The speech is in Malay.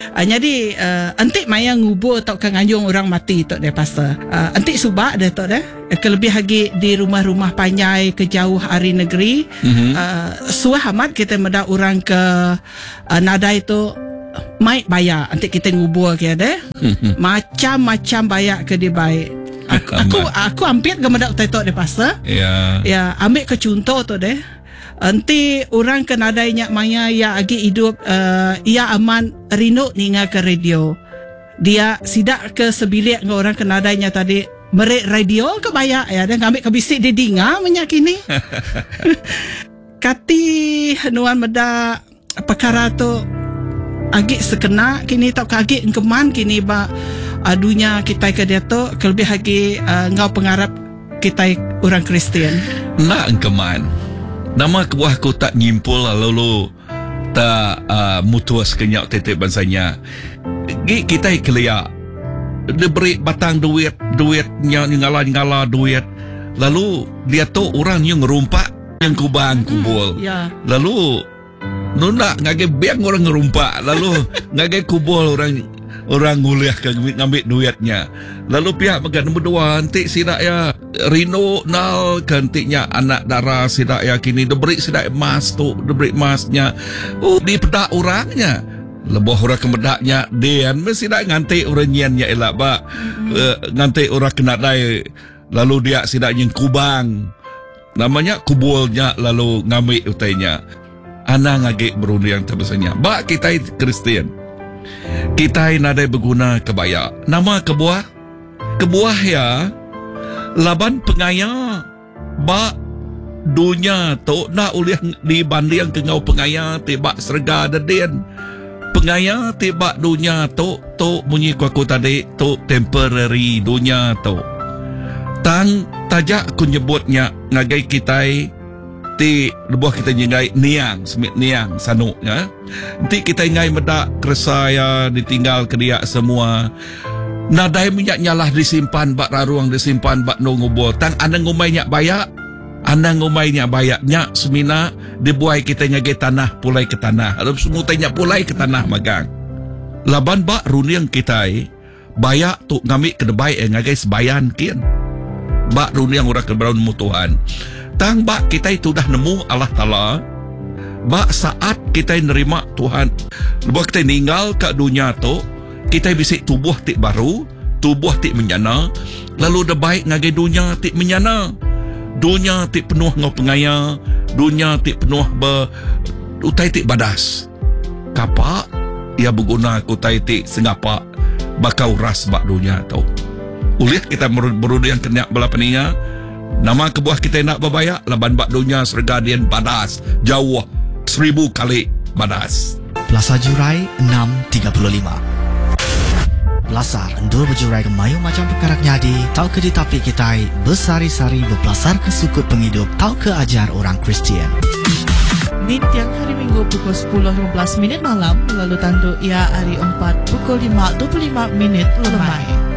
Jadi antik maya ngubur tok ngayung orang mati tok dia pastor. Antik subak dia tok dia. Kelebih lagi di rumah-rumah panjai ke jauh hari negeri. Suah amat kita meda orang ke nadai tu mai bayar antik kita ngubur ke ada. Macam-macam bayar ke dia baik. Aku hampir ke meda tok dia pastor. Ya, ambil ke contoh tu deh. Nanti orang ke nadainya maya ya agi hidup ia aman rindu ninga ke radio. Dia sidak ke sebilik dengan orang ke nadainya tadi merek radio ke bayak ya dan ngambil ke bisik di dinga menyakini. Kati nuan meda perkara tu agi sekena kini tak kagi engkeman kini ba adunya kita ke dia tu kelebih lagi ngau pengarap kita orang Kristian. Nak engkeman. Nama kebuah aku tak nyimpul lalu tak mutuas kenyak tetek bansanya. Kita keliak dia beri batang duitnya ngala duit. Lalu dia tu orang yang ngerumpak yang kubang kubul. Lalu nuna ngage biang orang ngerumpak. Lalu ngage kubul orang nguliah ke ngambil duitnya. Lalu pihak makan nombor 2 antik sidak ya Rino nal kantiknya anak darah sidak ya kini diberi sidak emas tu diberi emasnya di pedak orangnya lebih orang kemedaknya dian mesti sidak ngantik orangnya elak ba ngantik orang kena dai lalu dia sidak yang kubang namanya kubulnya lalu ngambil utainya anak ngagik berunding yang terbesarnya ba kita Kristian kita nadai berguna kebaya nama kebuah ya laban pengaya ba dunia tu nak uliah dibanding ke ngau pengaya tiba serga dadian pengaya tiba dunia tu bunyi aku tadi tu temporary dunia tu tang tajak ku nyebutnya ngagai kita ti lebuh kita nyengai niang semit niang sanuk ya nanti kita ngai medak keresaya ditinggal ke dia semua nadai minyak nyalah disimpan bak raruang disimpan bak nungubol tang anang ngumainya bayak anang ngumainya bayaknya semina dibuai kita nyage tanah pulai ke tanah lalu semutanya pulai ke tanah magang laban bak runiang kita bayak tu ngamik ke debai ngagai sebayan kian bak runiang orang ke berun mutuhan tang bak kita itu dah nemu Allah Ta'ala bak saat kita nerima Tuhan lepas kita ninggal ke dunia tu kita bisa tubuh tik baru, tubuh tik menyana, lalu dah baik ngagai dunia tik menyana. Dunia tik penuh ngau pengaya, dunia tik penuh utai tik badas. Kapak ia berguna utai tik sengapak bakau ras bak dunia tu. Ulih kita berudi yang kena bala peninga. Nama kebuah kita nak berbayak laban bak dunia sergadian badas jauh 1000 kali badas. Plaza Jurai 6.35 Belasar endul berjurai ke mayu macam perkara nyadi tau ke di tapi kita bersari-sari berbelasar ke sukut penghidup tau ke ajar orang Kristian. Di tiang hari Minggu pukul 10.15 malam lalu tandu ia hari 4 pukul 5.25 lemai.